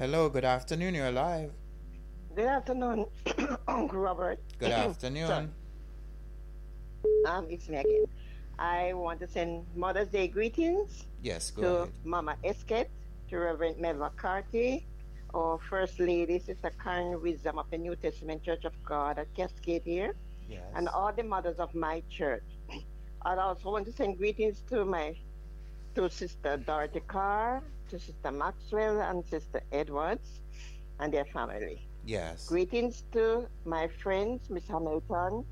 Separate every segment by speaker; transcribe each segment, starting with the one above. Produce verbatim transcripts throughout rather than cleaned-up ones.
Speaker 1: Hello, good afternoon. You're live.
Speaker 2: Good afternoon, Uncle Robert.
Speaker 1: Good
Speaker 2: Sorry,
Speaker 1: afternoon.
Speaker 2: um, it's me again. I want to send Mother's Day greetings
Speaker 1: Yes, go
Speaker 2: to
Speaker 1: ahead.
Speaker 2: Mama Esket, to Reverend Mel McCarthy, or First Lady Sister Karen Wisdom of the New Testament Church of God at Cascade here, and
Speaker 1: Yes.
Speaker 2: all the mothers of my church. I also want to send greetings to my to Sister Dorothy Carr, to Sister Maxwell, and Sister Edwards and their family.
Speaker 1: Yes.
Speaker 2: Greetings to my friends, Miss Hamilton,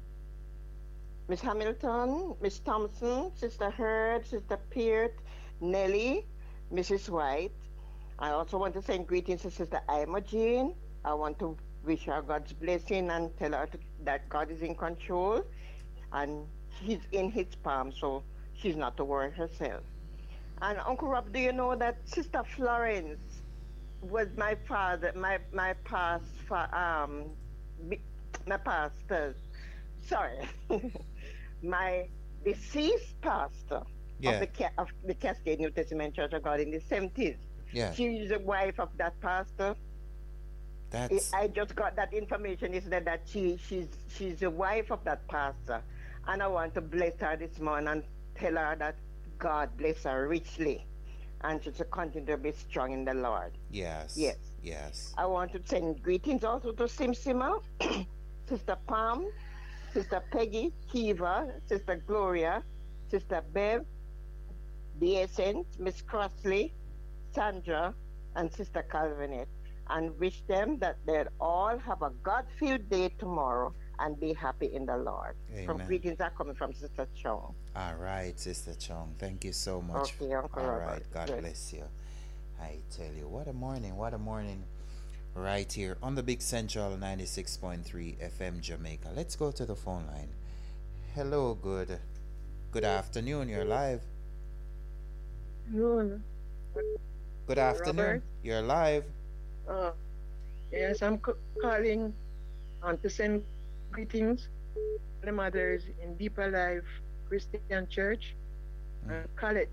Speaker 2: Miss Hamilton, Miss Thompson, Sister Hurd, Sister Peart, Nellie, Missus White. I also want to send greetings to Sister Imogen. I want to wish her God's blessing and tell her to, that God is in control and He's in His palm, so she's not to worry herself. And Uncle Rob, do you know that Sister Florence was my father, my my past, fa- um, my pastor. Sorry, my deceased pastor of
Speaker 1: Yeah.
Speaker 2: the of the Cascade New Testament Church of God in the seventies.
Speaker 1: Yeah.
Speaker 2: She is the wife of that pastor.
Speaker 1: That's
Speaker 2: I just got that information yesterday that she she's she's the wife of that pastor, and I want to bless her this morning and tell her that God bless her richly, and she should continue to be strong in the Lord.
Speaker 1: yes.
Speaker 2: Yes,
Speaker 1: Yes.
Speaker 2: I want to send greetings also to Sim Simma, Sister Pam, Sister Peggy, Kiva, Sister Gloria, Sister Bev, the Essence, Miss Crossley, Sandra, and Sister Calvinet, and wish them that they'll all have a God-filled day tomorrow and be happy in the Lord. From
Speaker 1: Amen.
Speaker 2: greetings are coming from Sister Chong.
Speaker 1: All right, Sister Chong. Thank you so much.
Speaker 2: Okay, Uncle
Speaker 1: All right.
Speaker 2: Robert.
Speaker 1: God
Speaker 2: Good.
Speaker 1: bless you. I tell you, what a morning. What a morning. Right here on the Big Central ninety-six point three F M Jamaica. Let's go to the phone line. Hello, good. Good afternoon. You're live.
Speaker 3: Noon,
Speaker 1: Good afternoon.
Speaker 3: Robert.
Speaker 1: You're live.
Speaker 3: Uh, yes, I'm c- calling on to send greetings to the mothers in Deeper Life Christian Church
Speaker 1: Mm.
Speaker 3: and College